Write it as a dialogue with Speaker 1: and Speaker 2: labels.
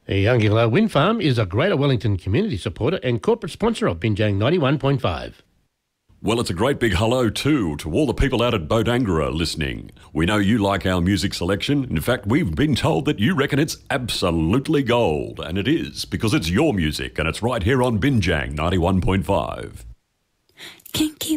Speaker 1: Youngilla Wind Farm is a Greater Wellington community supporter and corporate sponsor of Binjang 91.5.
Speaker 2: Well, it's a great big hello too to all the people out at Bodangra listening. We know you like our music selection. In fact, we've been told that you reckon it's absolutely gold. And it is, because it's your music and it's right here on Binjang 91.5.
Speaker 3: Kinky